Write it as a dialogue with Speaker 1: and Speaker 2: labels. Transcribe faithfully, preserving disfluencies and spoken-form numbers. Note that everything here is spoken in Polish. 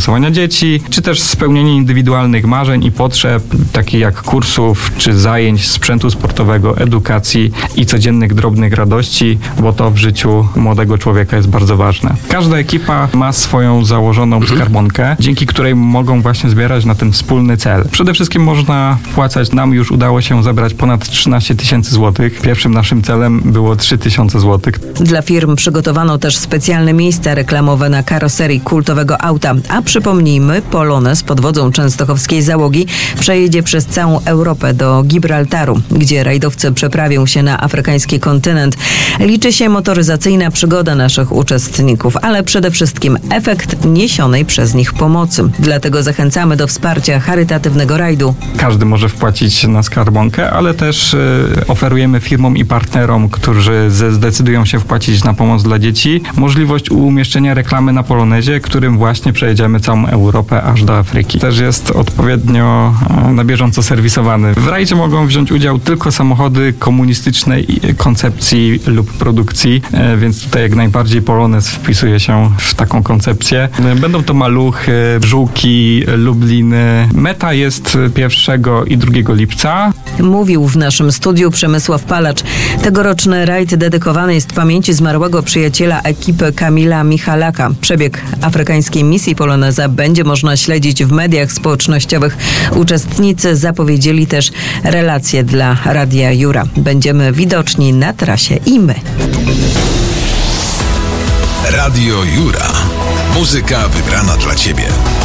Speaker 1: zainteresowania dzieci, czy też spełnienie indywidualnych marzeń i potrzeb, takich jak kursów czy zajęć, sprzętu sportowego, edukacji i codziennych drobnych radości, bo to w życiu młodego człowieka jest bardzo ważne. Każda ekipa ma swoją założoną mhm. skarbonkę, dzięki której mogą właśnie zbierać na ten wspólny cel. Przede wszystkim można wpłacać, nam już udało się zebrać ponad trzynaście tysięcy złotych. Pierwszym naszym celem było trzy tysiące złotych.
Speaker 2: Dla firm przygotowano też specjalne miejsca reklamowe na karoserii kultowego auta, a przypomnijmy, Polonez pod wodzą częstochowskiej załogi przejedzie przez całą Europę do Gibraltaru, gdzie rajdowcy przeprawią się na afrykański kontynent. Liczy się motoryzacyjna przygoda naszych uczestników, ale przede wszystkim efekt niesionej przez nich pomocy. Dlatego zachęcamy do wsparcia charytatywnego rajdu.
Speaker 1: Każdy może wpłacić na skarbonkę, ale też y, oferujemy firmom i partnerom, którzy zdecydują się wpłacić na pomoc dla dzieci, możliwość umieszczenia reklamy na Polonezie, którym właśnie przejedziemy całą Europę aż do Afryki. Też jest odpowiednio y, na bieżąco serwisowany. W rajdzie mogą wziąć udział tylko samochody komunistycznej koncepcji lub produkcji, y, więc tutaj jak najbardziej Polonez wpisuje się w taką koncepcję. Y, będą to maluchy, żółki, lubliny. Meta jest pierwszego i drugiego lipca.
Speaker 2: Mówił w naszym studiu Przemysław Palacz. Tegoroczny rajd dedykowany jest pamięci zmarłego przyjaciela ekipy Kamila Michalaka. Przebieg afrykańskiej misji Poloneza będzie można śledzić w mediach społecznościowych. Uczestnicy zapowiedzieli też relacje dla Radia Jura. Będziemy widoczni na trasie i my.
Speaker 3: Radio Jura. Muzyka wybrana dla Ciebie.